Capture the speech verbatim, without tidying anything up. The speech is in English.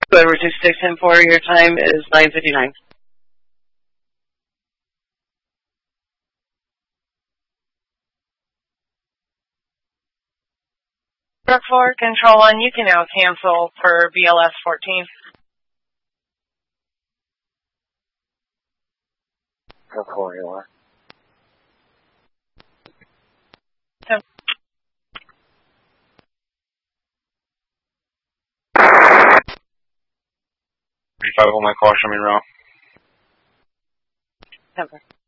Whoever two six ten four, your time is nine fifty-nine. Brooke four, Control one, you can now cancel for B L S fourteen. Brooke four, you are. So, thirty-five on my car, show me around. Temper.